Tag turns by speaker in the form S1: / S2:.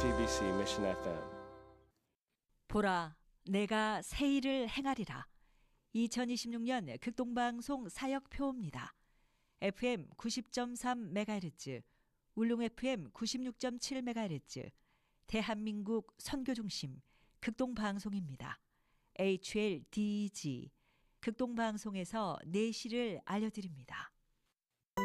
S1: JTBC Mission FM.
S2: 보라, 내가 새 일을 행하리라. 2026년 극동방송 사역표입니다. FM 90.3MHz, 울릉 FM 96.7MHz, 대한민국 선교중심 극동방송입니다. HLDG, 극동방송에서 내시를 알려드립니다.